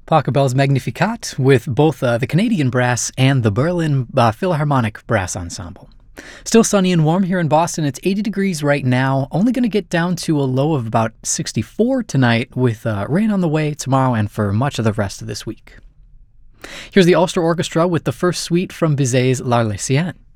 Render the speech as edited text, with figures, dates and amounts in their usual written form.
Pachelbel's Magnificat with both the Canadian Brass and the Berlin Philharmonic Brass Ensemble. Still sunny and warm here in Boston. It's 80 degrees right now, only going to get down to a low of about 64 tonight with rain on the way tomorrow and for much of the rest of this week. Here's the Ulster Orchestra with the first suite from Bizet's L'Arlésienne.